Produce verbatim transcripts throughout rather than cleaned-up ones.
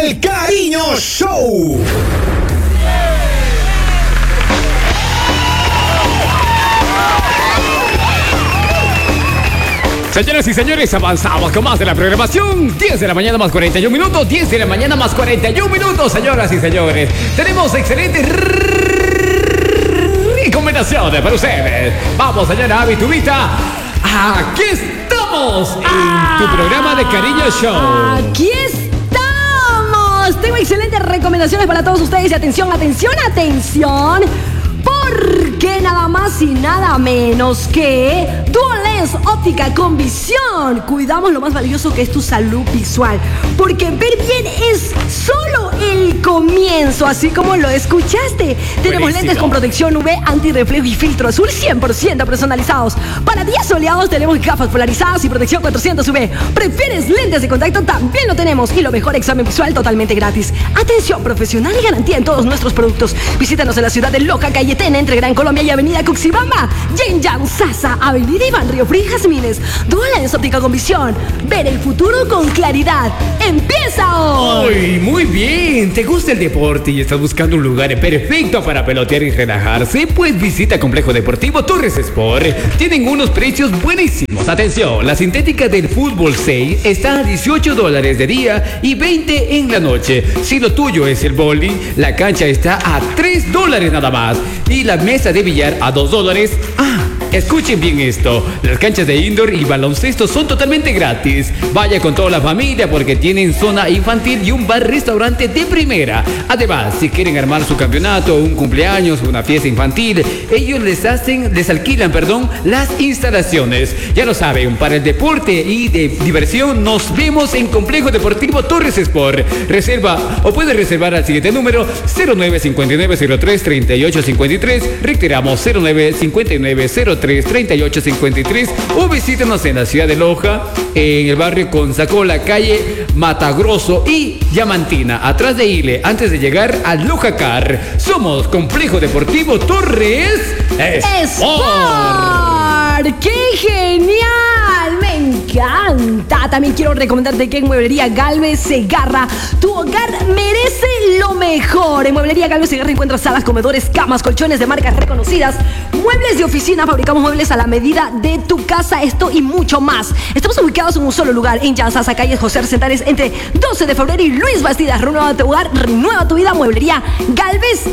El Cariño Show. Señoras y señores, avanzamos con más de la programación. diez de la mañana más cuarenta y un minutos. diez de la mañana más cuarenta y un minutos, señoras y señores. Tenemos excelentes recomendaciones para ustedes. Vamos, señora Abitubita. Aquí estamos en tu programa de Cariño Show. Aquí estamos. Tengo excelentes recomendaciones para todos ustedes. Y atención, atención, atención. Porque nada más y nada menos que Dual Lens Óptica con Visión. Cuidamos lo más valioso que es tu salud visual, porque ver bien es solo el comienzo, así como lo escuchaste. Tenemos Buenísimo. Lentes con protección U V, antirreflejo y filtro azul cien por ciento personalizados. Para días soleados tenemos gafas polarizadas y protección cuatrocientos U V. ¿Prefieres lentes de contacto? También lo tenemos. Y lo mejor, examen visual totalmente gratis. Atención profesional y garantía en todos nuestros productos. Visítanos en la ciudad de Loja, calle Tena, entre Gran Colombia y Avenida Cuxibamba. Yenjan Sasa, Avenida Iván Río Frío Jazmines. Dual Lens Óptica con Visión. Ver el futuro con claridad. ¡Empieza hoy! ¡Ay, muy bien! ¿Te gusta el deporte y estás buscando un lugar perfecto para pelotear y relajarse? Pues visita Complejo Deportivo Torres Sport. Tienen unos precios buenísimos. Atención, la sintética del fútbol seis está a dieciocho dólares de día y veinte en la noche. Si lo tuyo es el bowling, la cancha está a tres dólares nada más. Y la mesa de billar a dos dólares. ¡Ah! Escuchen bien esto, las canchas de indoor y baloncesto son totalmente gratis. Vaya con toda la familia porque tienen zona infantil y un bar-restaurante de primera. Además, si quieren armar su campeonato, un cumpleaños, una fiesta infantil, ellos les hacen, les alquilan, perdón, las instalaciones. Ya lo saben, para el deporte y de diversión nos vemos en Complejo Deportivo Torres Sport. Reserva o puedes reservar al siguiente número cero nueve cinco nueve cero tres treinta y ocho cincuenta y tres. Reiteramos cero nueve cinco nueve cero tres treinta y ocho cincuenta y tres o visítenos en la ciudad de Loja, en el barrio Consacola, calle Matagroso y Diamantina, atrás de Ile, antes de llegar a Loja Car. Somos Complejo Deportivo Torres Sport. ¡Qué genial! ¡Me encanta! También quiero recomendarte que en Mueblería Galvez Segarra tu hogar merece lo mejor. En Mueblería Galvez Segarra encuentras salas, comedores, camas, colchones de marcas reconocidas, muebles de oficina. Fabricamos muebles a la medida de tu casa, esto y mucho más. Estamos ubicados en un solo lugar, en Llanzasa, calle José Arcentares, entre doce de febrero y Luis Bastidas. Renueva tu hogar, renueva tu vida. Mueblería Galvez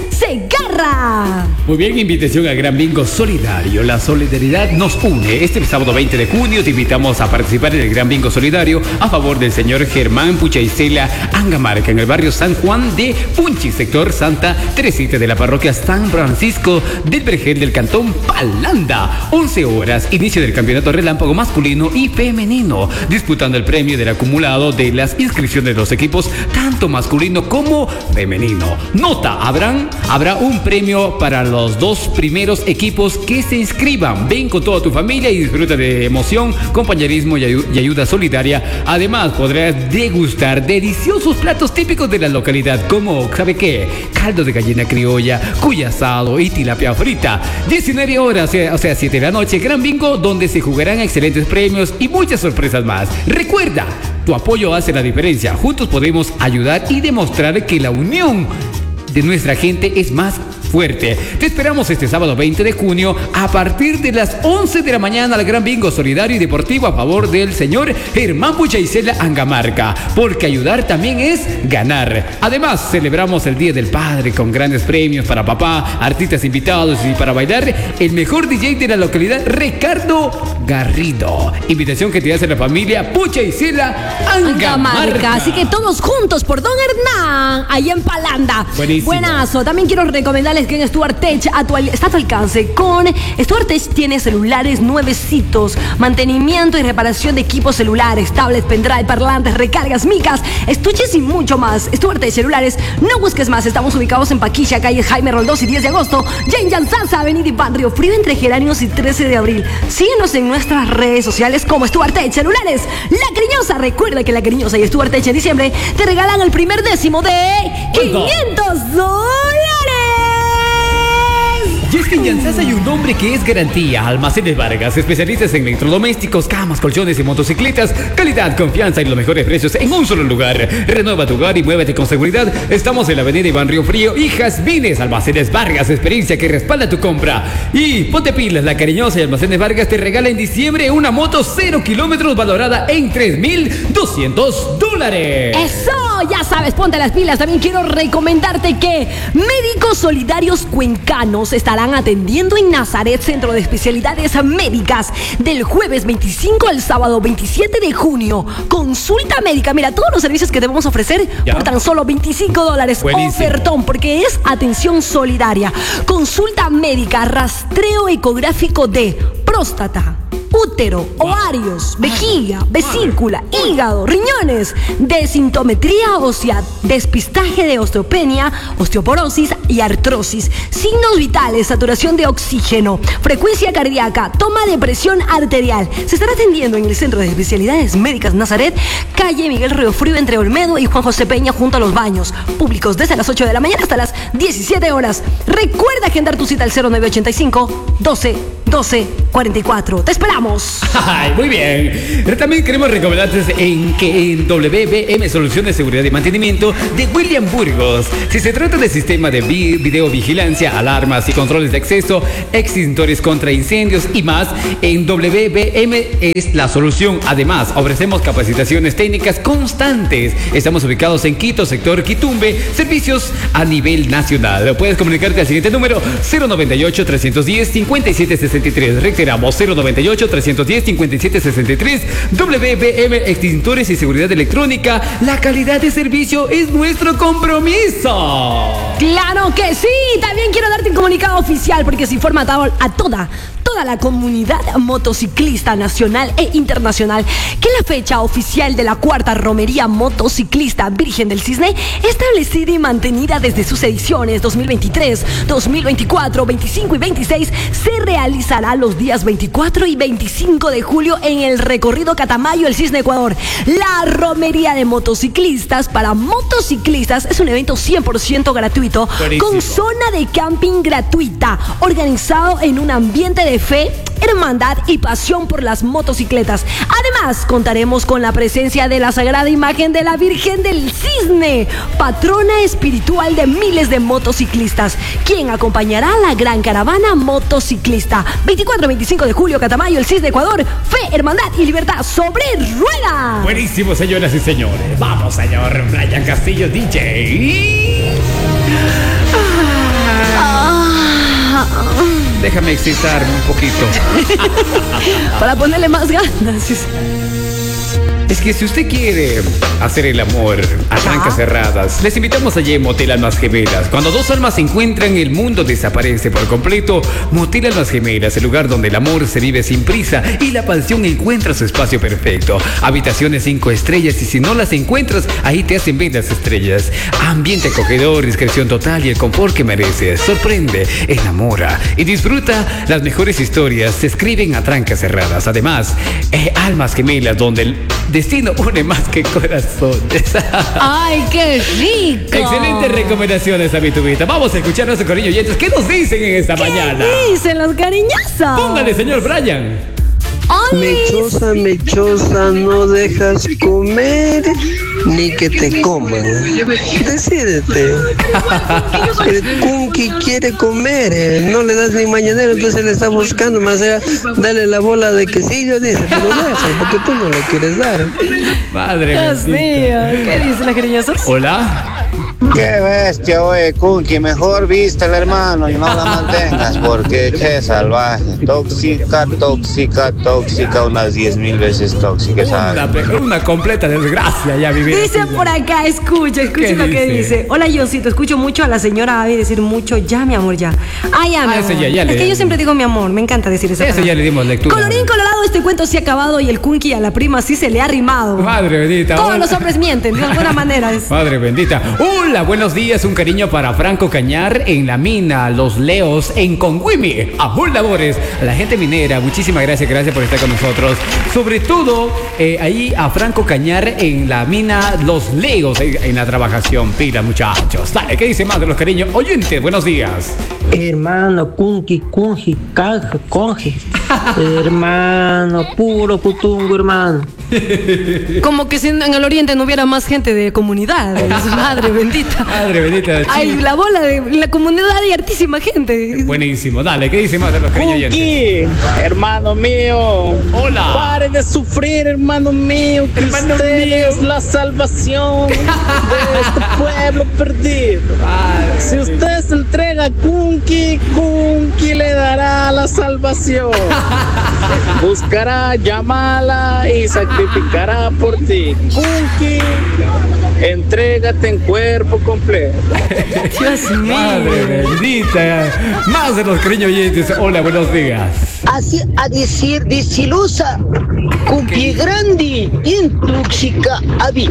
Segarra. Muy bien, invitación al Gran Bingo Solidario. La solidaridad nos une. Este sábado veinte de junio te invitamos a participar en el Gran Bingo Solidario a favor del señor Germán Puchaisela Angamarca en el barrio San Juan de Punchi, sector Santa Teresita de la parroquia San Francisco del Vergel del cantón Palanda. once horas, inicio del campeonato relámpago masculino y femenino, disputando el premio del acumulado de las inscripciones de los equipos tanto masculino como femenino. Nota, habrán, habrá un premio para los dos primeros equipos que se inscriban. Ven con toda tu familia y disfruta de emoción, compañerismo y, ayu- y ayuda solidaria. Además podrás degustar deliciosos platos típicos de la localidad como, ¿sabe qué? Caldo de gallina criolla, cuya asado y tilapia frita. diecinueve horas, o sea, siete de la noche, Gran Bingo, donde se jugarán excelentes premios y muchas sorpresas más. Recuerda, tu apoyo hace la diferencia. Juntos podemos ayudar y demostrar que la unión de nuestra gente es más fuerte. Te esperamos este sábado veinte de junio a partir de las once de la mañana al Gran Bingo Solidario y Deportivo a favor del señor Germán Puchaisela Angamarca, porque ayudar también es ganar. Además, celebramos el Día del Padre con grandes premios para papá, artistas invitados y para bailar el mejor D J de la localidad, Ricardo Garrido. Invitación que te hace la familia Puchaisela Angamarca. Angamarca. Así que todos juntos por Don Hernán, ahí en Palanda. Buenísimo. Buenazo. También quiero recomendarles que en Stuart Tech a tu, está a tu alcance. Con Stuart Tech tiene celulares nuevecitos, mantenimiento y reparación de equipos celulares, tablets, pendrive, parlantes, recargas, micas, estuches y mucho más. Stuart Tech Celulares, no busques más. Estamos ubicados en Paquilla, calle Jaime Roldós y diez de agosto, ya en Llanzanza, Avenida Iván Río Frío, entre Geranios y trece de abril. Síguenos en nuestras redes sociales como Stuart Tech Celulares. La Cariñosa, recuerda que La Cariñosa y Stuart Tech en diciembre te regalan el primer décimo de quinientos dólares. Y es que en Yansasa hay un nombre que es garantía. Almacenes Vargas, especialistas en electrodomésticos, camas, colchones y motocicletas. Calidad, confianza y los mejores precios en un solo lugar. Renueva tu hogar y muévete con seguridad. Estamos en la avenida Iván Río Frío y Jazmines. Almacenes Vargas, experiencia que respalda tu compra. Y ponte pilas, la cariñosa y Almacenes Vargas te regala en diciembre una moto cero kilómetros valorada en tres mil doscientos dólares. Eso, ya sabes, ponte las pilas. También quiero recomendarte que Médicos Solidarios Cuencanos estarán atendiendo en Nazaret, Centro de Especialidades Médicas, del jueves veinticinco al sábado veintisiete de junio. Consulta médica, mira, todos los servicios que debemos ofrecer ¿Ya? por tan solo veinticinco dólares. Buenísimo. Ofertón, porque es atención solidaria. Consulta médica, rastreo ecográfico de próstata, útero, ovarios, vejiga, vesícula, hígado, riñones, desintometría ósea, despistaje de osteopenia, osteoporosis y artrosis, signos vitales, saturación de oxígeno, frecuencia cardíaca, toma de presión arterial. Se estará atendiendo en el Centro de Especialidades Médicas Nazaret, calle Miguel Río Frío, entre Olmedo y Juan José Peña, junto a los baños, públicos desde las ocho de la mañana hasta las diecisiete horas. Recuerda agendar tu cita al cero nueve ochenta y cinco, doce, doce, cuarenta y cuatro. Te esperamos. Ay, muy bien. Pero también queremos recomendarte en que en W B M Soluciones de Seguridad y Mantenimiento de William Burgos. Si se trata de sistema de vi videovigilancia, alarmas y controles de acceso, extintores contra incendios y más, en W B M es la solución. Además, ofrecemos capacitaciones técnicas constantes. Estamos ubicados en Quito, sector Quitumbe, servicios a nivel nacional. Puedes comunicarte al siguiente número: cero noventa y ocho, trescientos diez, cincuenta y siete sesenta y tres. Reiteramos, cero noventa y ocho, trescientos diez, cincuenta y siete sesenta y tres. W B M Extintores y Seguridad Electrónica. La calidad de servicio es nuestro compromiso. ¡Claro que sí! También quiero darte un comunicado oficial, porque se informa a toda, toda la comunidad motociclista nacional e internacional que la fecha oficial de la cuarta romería motociclista Virgen del Cisne, establecida y mantenida desde sus ediciones dos mil veintitrés, dos mil veinticuatro, veinticinco y veintiséis, se realizará los días veinticuatro y veinticinco de julio en el recorrido Catamayo, el Cisne, Ecuador. La romería de motociclistas para motociclistas es un evento cien por ciento gratuito. Buenísimo. Con zona de camping gratuita, organizado en un ambiente de fe, hermandad y pasión por las motocicletas. Además, contaremos con la presencia de la sagrada imagen de la Virgen del Cisne, patrona espiritual de miles de motociclistas, quien acompañará a la gran caravana motociclista. veinticuatro y veinticinco de julio, Catamayo, el Cisne, Ecuador. Fe, hermandad y libertad sobre ruedas. Buenísimo, señoras y señores. Vamos, señor Brian Castillo, D J. Ah. Déjame excitarme un poquito. Para ponerle más ganas. Es que si usted quiere hacer el amor a trancas cerradas, les invitamos allí en Motel Almas Gemelas. Cuando dos almas se encuentran, el mundo desaparece por completo. Motel Almas Gemelas, el lugar donde el amor se vive sin prisa y la pasión encuentra su espacio perfecto. Habitaciones cinco estrellas, y si no las encuentras, ahí te hacen ver las estrellas. Ambiente acogedor, discreción total y el confort que mereces. Sorprende, enamora y disfruta. Las mejores historias se escriben a trancas cerradas. Además, eh, Almas Gemelas, donde el destino une más que corazones. ¡Ay, qué rico! Excelentes recomendaciones, a mi tubita. Vamos a escuchar a nuestros cariños oyentes. ¿Qué nos dicen en esta ¿Qué mañana? dicen los cariñosos? Póngale, señor Brian. Mechosa, mechosa, no dejas comer ni que te coman. Decídete. El Kunki quiere comer, eh, no le das ni mañanero, entonces le está buscando más allá, dale la bola de quesillo, dice, pero dejas, porque tú no le quieres dar. Madre Dios mío, ¿qué dicen los cariñosos? Hola. Qué bestia, oye, Kunki, mejor vístela, hermano, y no la mantengas, porque qué salvaje, tóxica, tóxica, tóxica, unas diez mil veces tóxica, ¿sabes? Una, una completa desgracia ya vivir. Dice por acá, escucha, escucha lo que dice. Hola, Johncito, escucho mucho a la señora Abby decir mucho, ya, mi amor, ya. Ah, ya, mi Ah, ese amor. ya, ya es le- que yo siempre digo mi amor, me encanta decir esa Ese palabra. ya le dimos lectura. Colorín colorado, este cuento se ha acabado y el Kunki a la prima sí se le ha rimado. Madre bendita. Todos hola. los hombres mienten, de alguna manera. Es... Madre bendita. ¡Hola! Hola, buenos días. Un cariño para Franco Cañar en la mina Los Leos en Conguimi. A full labores. A la gente minera, muchísimas gracias. Gracias por estar con nosotros. Sobre todo, eh, ahí a Franco Cañar en la mina Los Leos en, en la trabajación. Pila, muchachos. Dale, ¿qué dice más de los cariños? Oyente, buenos días. Hermano, kunki, kunji, caja, conji. Hermano, puro putungo, hermano. Como que si en el oriente no hubiera más gente de comunidad. Madre bendita. Madre bendita. Ay, la bola de la comunidad hay hartísima gente. Buenísimo. Dale, ¿qué dice más de los cariños oyentes? Kunki, hermano mío. Hola. Pare de sufrir, hermano mío. Que Hermano usted mío. es la salvación de este pueblo perdido. Ay. Si usted se entrega a Kunki, Kunki le dará la salvación. Buscará, llamala y sacrificará por ti. Kunki, entrégate en cuerpo completo. Dios mío. Madre bendita. Más de los cariños oyentes. Hola, buenos días. Así a decir disilusa, cumpi grande, intoxica habita.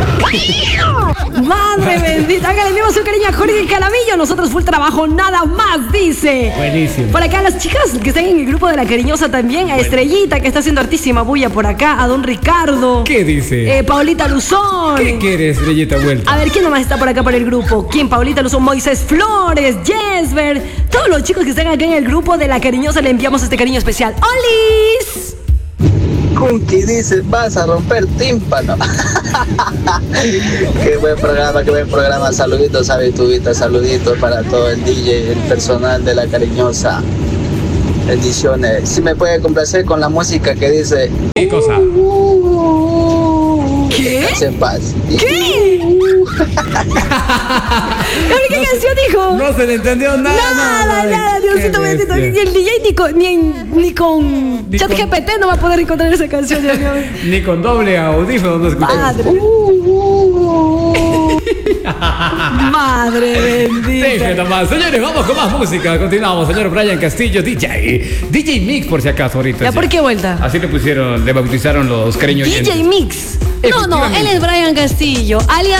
Madre bendita. Hágale mismo su cariño a Jorge Calamillo. Nosotros full trabajo, nada más, dice. Buenísimo. Por acá las chicas que están en el grupo de La Cariñosa también. A Estrellita, que está haciendo hartísima bulla por acá. A Don Ricardo. ¿Qué dice? Eh, Paulita Luzón. ¿Qué quieres, Estrellita Vuelta? A ver, ¿quién nomás está por acá por el grupo? ¿Quién? Paulita Luzón, Moisés Flores, Jesper. Todos los chicos que están acá en el grupo de La Cariñosa le enviamos este cariño especial. ¡Olis! Kunki dice, vas a romper tímpano. Qué buen programa, qué buen programa. Saluditos a Vitubita, saluditos para todo el D J, el personal de La Cariñosa. Bendiciones. Si me puede complacer con la música que dice ¿Qué cosa? ¿Qué? en paz. ¿Qué? ¿Qué canción dijo? No se le entendió nada. Nada, nada, Diosito Qué bendito. bestia. Y el D J ni con, ni, en- ni con Ni con- ChatGPT no va a poder encontrar esa canción, Dios mío. Ni con doble audífono no escuché. Madre. Madre bendita. Deje nomás. Señores, vamos con más música. Continuamos, señor Brian Castillo, D J. D J Mix, por si acaso, ahorita. ¿Ya sí. por qué vuelta? Así le pusieron, le bautizaron los cariños D J oyentes. Mix. No, no, él es Brian Castillo, alias